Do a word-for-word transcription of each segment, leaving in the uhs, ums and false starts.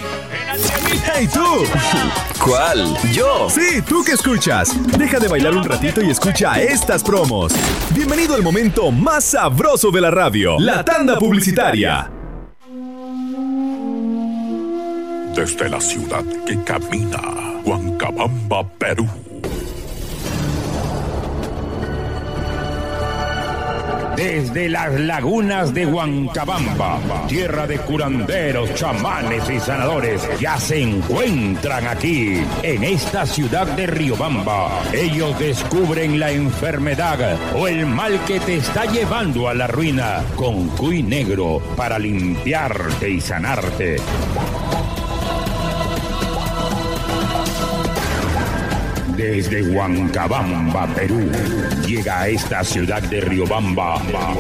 ¡Hey tú! ¿Cuál? ¿Yo? Sí, tú que escuchas. Deja de bailar un ratito y escucha estas promos. Bienvenido al momento más sabroso de la radio, la tanda publicitaria. Desde la ciudad que camina, Huancabamba, Perú. Desde las lagunas de Huancabamba, tierra de curanderos, chamanes y sanadores, ya se encuentran aquí, en esta ciudad de Riobamba. Ellos descubren la enfermedad o el mal que te está llevando a la ruina con cuy negro para limpiarte y sanarte. Desde Huancabamba, Perú, llega a esta ciudad de Riobamba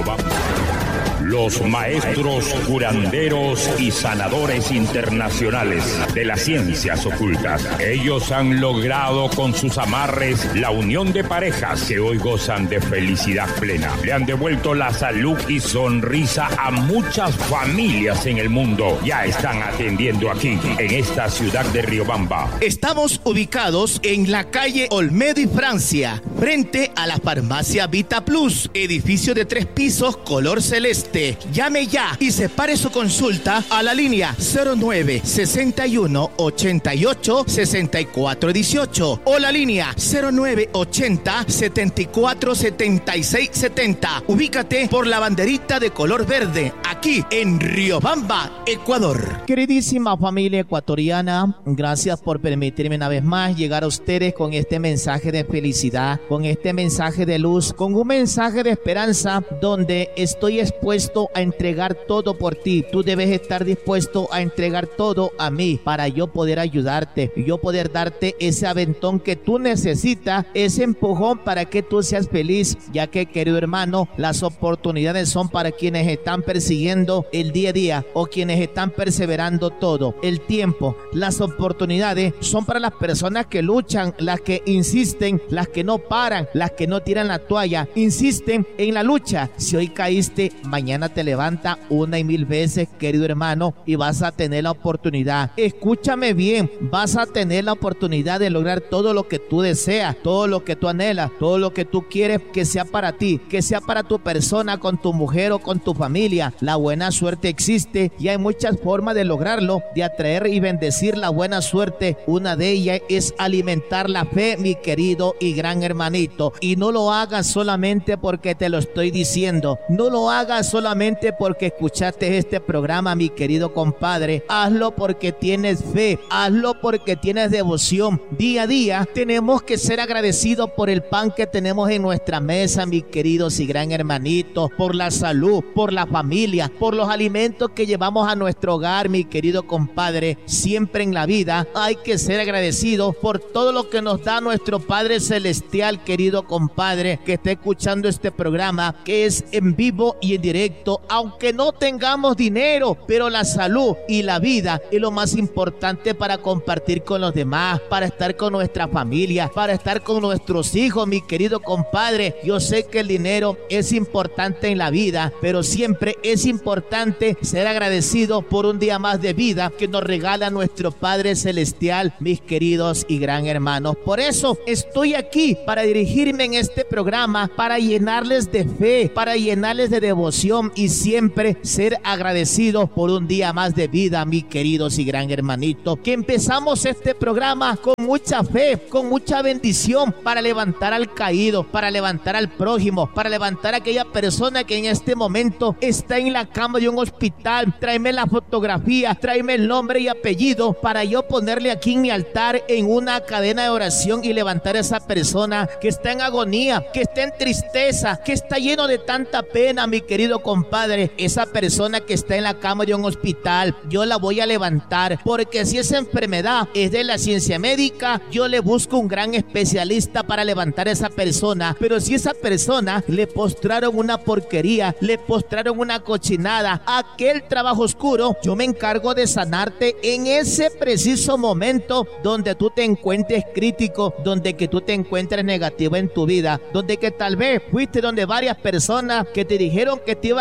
los maestros curanderos y sanadores internacionales de las ciencias ocultas. Ellos han logrado con sus amarres la unión de parejas que hoy gozan de felicidad plena. Le han devuelto la salud y sonrisa a muchas familias en el mundo. Ya están atendiendo aquí, en esta ciudad de Riobamba. Estamos ubicados en la calle Olmedo y Francia, frente a la farmacia Vita Plus, edificio de tres pisos color celeste. Llame ya y separe su consulta a la línea cero nueve sesenta y uno ochenta y ocho sesenta y cuatro dieciocho o la línea cero nueve ochenta setenta y cuatro setenta y seis setenta. Ubícate por la banderita de color verde, aquí en Riobamba, Ecuador. Queridísima familia ecuatoriana, gracias por permitirme una vez más llegar a ustedes con este mensaje de felicidad, con este mensaje de luz, con un mensaje de esperanza donde estoy expuesto a entregar todo por ti. Tú debes estar dispuesto a entregar todo a mí para yo poder ayudarte, yo poder darte ese aventón que tú necesitas, ese empujón para que tú seas feliz, ya que, querido hermano, las oportunidades son para quienes están persiguiendo el día a día o quienes están perseverando todo el tiempo. Las oportunidades son para las personas que luchan, las que insisten, las que no paran, las que no tiran la toalla, insisten en la lucha. Si hoy caíste, mañana te levanta una y mil veces, querido hermano, y vas a tener la oportunidad. Escúchame bien, vas a tener la oportunidad de lograr todo lo que tú deseas, todo lo que tú anhelas, todo lo que tú quieres que sea para ti, que sea para tu persona, con tu mujer o con tu familia. La buena suerte existe y hay muchas formas de lograrlo, de atraer y bendecir la buena suerte. Una de ellas es alimentar la fe, mi querido y gran hermanito. Y no lo hagas solamente porque te lo estoy diciendo, no lo hagas solamente Solamente porque escuchaste este programa, mi querido compadre. Hazlo porque tienes fe, hazlo porque tienes devoción. Día a día tenemos que ser agradecidos por el pan que tenemos en nuestra mesa, mis queridos y gran hermanitos, por la salud, por la familia, por los alimentos que llevamos a nuestro hogar, mi querido compadre. Siempre en la vida hay que ser agradecidos por todo lo que nos da nuestro Padre Celestial, querido compadre, que está escuchando este programa, que es en vivo y en directo. Aunque no tengamos dinero, pero la salud y la vida es lo más importante para compartir con los demás, para estar con nuestra familia, para estar con nuestros hijos, mi querido compadre. Yo sé que el dinero es importante en la vida, pero siempre es importante ser agradecido por un día más de vida que nos regala nuestro Padre Celestial, mis queridos y gran hermanos. Por eso estoy aquí para dirigirme en este programa, para llenarles de fe, para llenarles de devoción y siempre ser agradecidos por un día más de vida, mis queridos y gran hermanito. Que empezamos este programa con mucha fe, con mucha bendición, para levantar al caído, para levantar al prójimo, para levantar a aquella persona que en este momento está en la cama de un hospital. Tráeme la fotografía, tráeme el nombre y apellido para yo ponerle aquí en mi altar en una cadena de oración y levantar a esa persona que está en agonía, que está en tristeza, que está lleno de tanta pena, mi querido compadre. Esa persona que está en la cama de un hospital, yo la voy a levantar, porque si esa enfermedad es de la ciencia médica, yo le busco un gran especialista para levantar a esa persona. Pero si esa persona le postraron una porquería, le postraron una cochinada, aquel trabajo oscuro, yo me encargo de sanarte en ese preciso momento donde tú te encuentres crítico, donde que tú te encuentres negativo en tu vida, donde que tal vez fuiste donde varias personas que te dijeron que te iban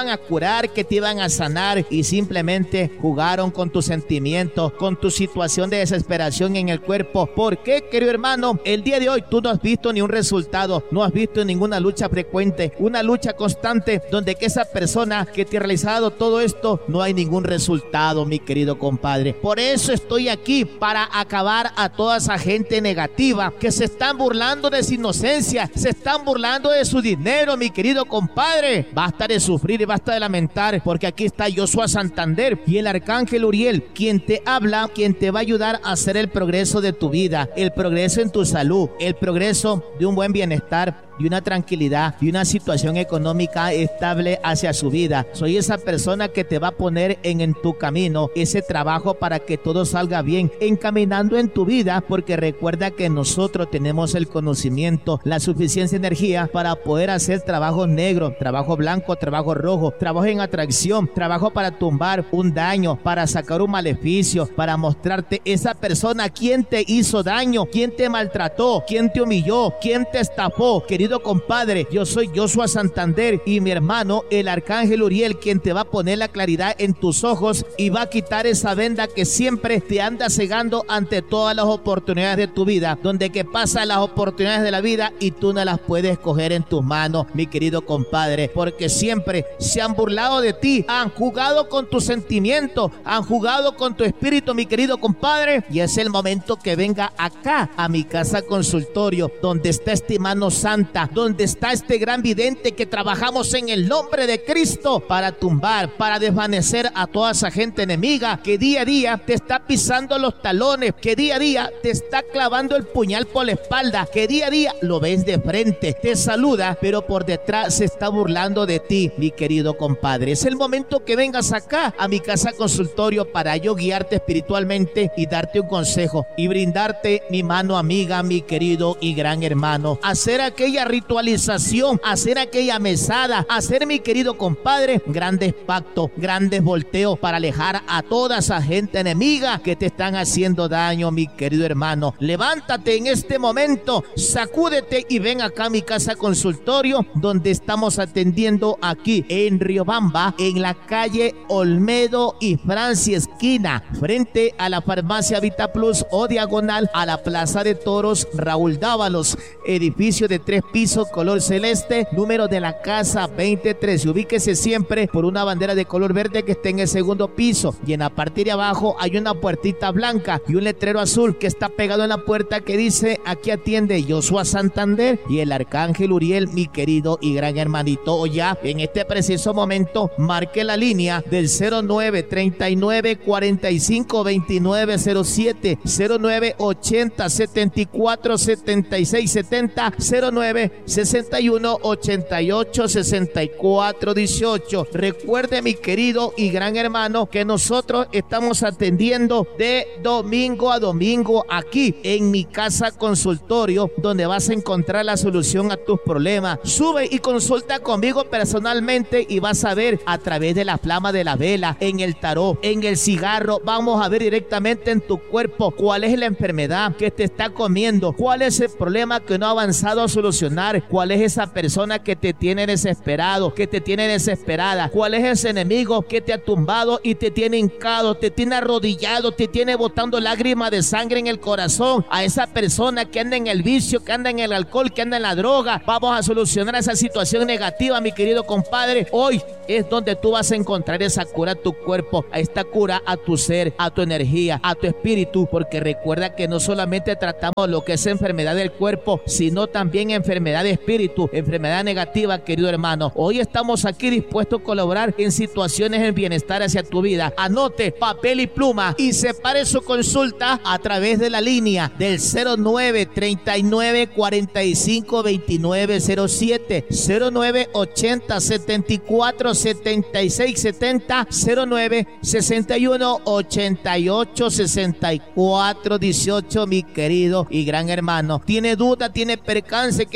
iban a curar, que te iban a sanar y simplemente jugaron con tus sentimientos, con tu situación de desesperación en el cuerpo. ¿Por qué, querido hermano? El día de hoy tú no has visto ni un resultado, no has visto ninguna lucha frecuente, una lucha constante donde que esa persona que te ha realizado todo esto no hay ningún resultado, mi querido compadre. Por eso estoy aquí, para acabar a toda esa gente negativa que se están burlando de su inocencia, se están burlando de su dinero, mi querido compadre. Basta de sufrir y basta de lamentar, porque aquí está Joshua Santander y el arcángel Uriel, quien te habla, quien te va a ayudar a hacer el progreso de tu vida, el progreso en tu salud, el progreso de un buen bienestar, de una tranquilidad y una situación económica estable hacia su vida. Soy esa persona que te va a poner en, en tu camino ese trabajo para que todo salga bien, encaminando en tu vida, porque recuerda que nosotros tenemos el conocimiento, la suficiencia de energía para poder hacer trabajo negro, trabajo blanco, trabajo rojo, trabajo en atracción, trabajo para tumbar un daño, para sacar un maleficio, para mostrarte esa persona, quién te hizo daño, quién te maltrató, quién te humilló, quién te estafó. Querido compadre, yo soy Joshua Santander y mi hermano el arcángel Uriel, quien te va a poner la claridad en tus ojos y va a quitar esa venda que siempre te anda cegando ante todas las oportunidades de tu vida, donde que pasan las oportunidades de la vida y tú no las puedes coger en tus manos, mi querido compadre, porque siempre se han burlado de ti, han jugado con tus sentimientos, han jugado con tu espíritu, mi querido compadre, y es el momento que venga acá a mi casa consultorio, donde está esta mano santa, donde está este gran vidente que trabajamos en el nombre de Cristo para tumbar, para desvanecer a toda esa gente enemiga que día a día te está pisando los talones, que día a día te está clavando el puñal por la espalda, que día a día lo ves de frente, te saluda, pero por detrás se está burlando de ti, mi querido compadre. Es el momento que vengas acá a mi casa consultorio para yo guiarte espiritualmente y darte un consejo y brindarte mi mano amiga, mi querido y gran hermano. Hacer aquella ritualización, hacer aquella mesada, hacer, mi querido compadre, grandes pactos, grandes volteos para alejar a toda esa gente enemiga que te están haciendo daño, mi querido hermano. Levántate en este momento, sacúdete y ven acá a mi casa consultorio, donde estamos atendiendo aquí en Riobamba, en la calle Olmedo y Francia, esquina, frente a la farmacia Vita Plus o diagonal a la Plaza de Toros Raúl Dávalos, edificio de tres pisos, color celeste, número de la casa veintitrés. Ubíquese siempre por una bandera de color verde que está en el segundo piso, y en la parte de abajo hay una puertita blanca y un letrero azul que está pegado en la puerta que dice: aquí atiende Joshua Santander y el arcángel Uriel, mi querido y gran hermanito. O ya en este preciso momento marque la línea del cero nueve treinta y nueve cuarenta y cinco veintinueve cero siete, cero nueve ochenta setenta y cuatro setenta y seis setenta, cero nueve sesenta y uno ochenta y ocho sesenta y cuatro dieciocho. Recuerde, mi querido y gran hermano, que nosotros estamos atendiendo de domingo a domingo aquí en mi casa consultorio, donde vas a encontrar la solución a tus problemas. Sube y consulta conmigo personalmente y vas a ver a través de la flama de la vela, en el tarot, en el cigarro. Vamos a ver directamente en tu cuerpo cuál es la enfermedad que te está comiendo, cuál es el problema que no ha avanzado a solucionar, cuál es esa persona que te tiene desesperado, que te tiene desesperada, cuál es ese enemigo que te ha tumbado y te tiene hincado, te tiene arrodillado, te tiene botando lágrimas de sangre en el corazón. A esa persona que anda en el vicio, que anda en el alcohol, que anda en la droga, vamos a solucionar esa situación negativa, mi querido compadre. Hoy es donde tú vas a encontrar esa cura a tu cuerpo, a esta cura a tu ser, a tu energía, a tu espíritu, porque recuerda que no solamente tratamos lo que es enfermedad del cuerpo, sino también enfermedad de espíritu, enfermedad negativa, querido hermano. Hoy estamos aquí dispuestos a colaborar en situaciones de bienestar hacia tu vida. Anote papel y pluma y separe su consulta a través de la línea del cero nueve treinta y nueve cuarenta y cinco veintinueve cero siete, cero nueve ochenta setenta y cuatro setenta y seis setenta, cero nueve sesenta y uno ochenta y ocho sesenta y cuatro dieciocho, mi querido y gran hermano. ¿Tiene duda, tiene percance, quiere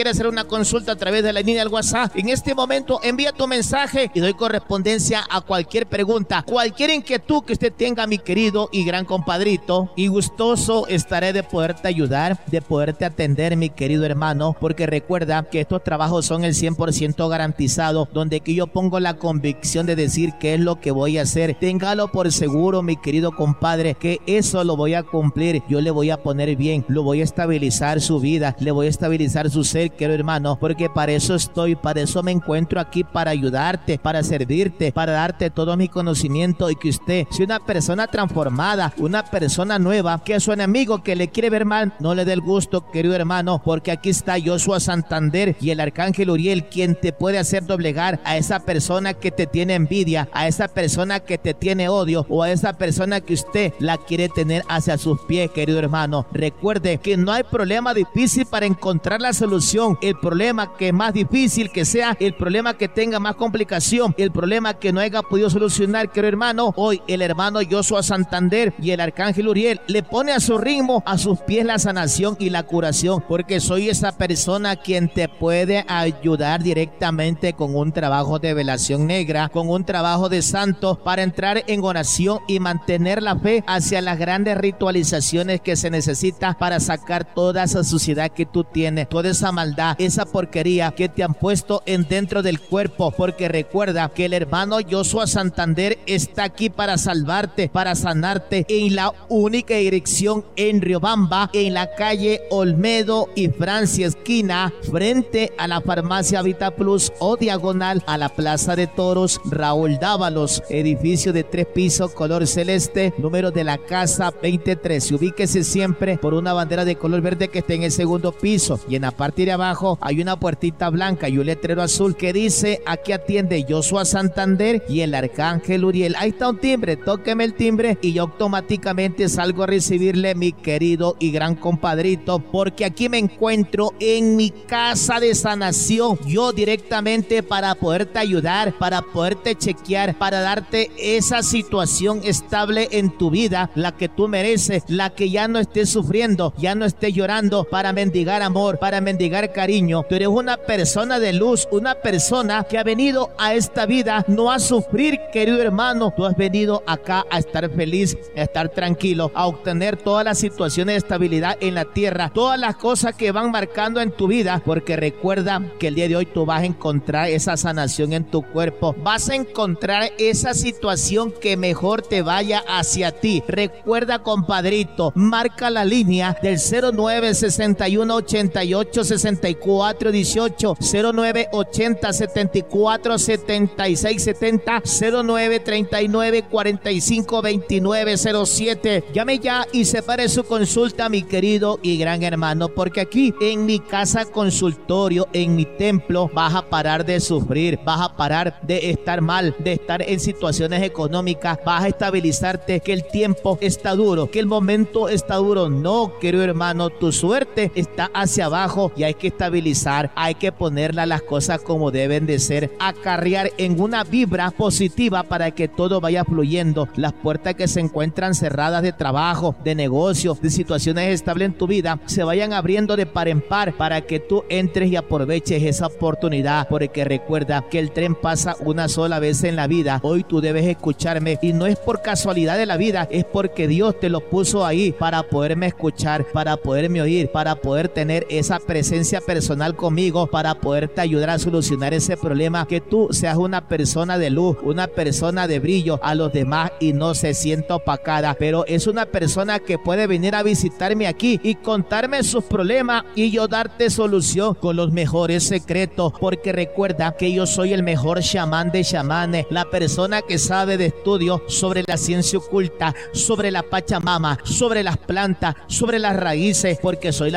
quiere hacer una consulta a través de la línea del WhatsApp, en este momento envía tu mensaje y doy correspondencia a cualquier pregunta, cualquier inquietud que usted tenga, mi querido y gran compadrito, y gustoso estaré de poderte ayudar, de poderte atender, mi querido hermano, porque recuerda que estos trabajos son el cien por ciento garantizados, donde que yo pongo la convicción de decir qué es lo que voy a hacer. Téngalo por seguro, mi querido compadre, que eso lo voy a cumplir. Yo le voy a poner bien, lo voy a estabilizar su vida, le voy a estabilizar su ser, querido hermano, porque para eso estoy, para eso me encuentro aquí, para ayudarte, para servirte, para darte todo mi conocimiento y que usted sea una persona transformada, una persona nueva, que a su enemigo que le quiere ver mal no le dé el gusto, querido hermano, porque aquí está Joshua Santander y el arcángel Uriel, quien te puede hacer doblegar a esa persona que te tiene envidia, a esa persona que te tiene odio o a esa persona que usted la quiere tener hacia sus pies, querido hermano. Recuerde que no hay problema difícil para encontrar la solución. El problema que más difícil que sea, el problema que tenga más complicación, el problema que no haya podido solucionar, querido hermano, hoy el hermano Joshua Santander y el arcángel Uriel le pone a su ritmo, a sus pies la sanación y la curación, porque soy esa persona quien te puede ayudar directamente con un trabajo de velación negra, con un trabajo de santos para entrar en oración y mantener la fe hacia las grandes ritualizaciones que se necesita para sacar toda esa suciedad que tú tienes, toda esa maldad, esa porquería que te han puesto en dentro del cuerpo, porque recuerda que el hermano Joshua Santander está aquí para salvarte, para sanarte, en la única dirección en Riobamba, en la calle Olmedo y Francia esquina, frente a la farmacia Vita Plus o diagonal a la Plaza de Toros Raúl Dávalos, edificio de tres pisos color celeste, número de la casa veintitrés. Ubíquese siempre por una bandera de color verde que está en el segundo piso, y en la parte de abajo hay una puertita blanca y un letrero azul que dice: aquí atiende Joshua Santander y el arcángel Uriel. Ahí está un timbre, tóqueme el timbre y yo automáticamente salgo a recibirle, mi querido y gran compadrito, porque aquí me encuentro en mi casa de sanación, yo directamente para poderte ayudar, para poderte chequear, para darte esa situación estable en tu vida, la que tú mereces, la que ya no estés sufriendo, ya no estés llorando, para mendigar amor, para mendigar cariño. Tú eres una persona de luz, una persona que ha venido a esta vida no a sufrir, querido hermano. Tú has venido acá a estar feliz, a estar tranquilo, a obtener todas las situaciones de estabilidad en la tierra, todas las cosas que van marcando en tu vida, porque recuerda que el día de hoy tú vas a encontrar esa sanación en tu cuerpo, vas a encontrar esa situación que mejor te vaya hacia ti. Recuerda, compadrito, marca la línea del cero nueve sesenta y uno ochenta y ocho sesenta y cuatro dieciocho, cero nueve ochenta setenta y cuatro setenta y seis setenta, cero nueve treinta y nueve cuarenta y cinco veintinueve cero siete. Llame ya y separe su consulta, mi querido y gran hermano, porque aquí en mi casa consultorio, en mi templo, vas a parar de sufrir, vas a parar de estar mal, de estar en situaciones económicas, vas a estabilizarte, que el tiempo está duro, que el momento está duro. No, querido hermano, tu suerte está hacia abajo y hay que estabilizar, hay que ponerla las cosas como deben de ser, acarrear en una vibra positiva para que todo vaya fluyendo. Las puertas que se encuentran cerradas de trabajo, de negocios, de situaciones estables en tu vida, se vayan abriendo de par en par para que tú entres y aproveches esa oportunidad, porque recuerda que el tren pasa una sola vez en la vida. Hoy tú debes escucharme y no es por casualidad de la vida, es porque Dios te lo puso ahí para poderme escuchar, para poderme oír, para poder tener esa presencia personal conmigo, para poderte ayudar a solucionar ese problema, que tú seas una persona de luz, una persona de brillo a los demás y no se sienta opacada, pero es una persona que puede venir a visitarme aquí y contarme sus problemas y yo darte solución con los mejores secretos, porque recuerda que yo soy el mejor chamán de chamanes, la persona que sabe de estudio sobre la ciencia oculta, sobre la Pachamama, sobre las plantas, sobre las raíces, porque soy la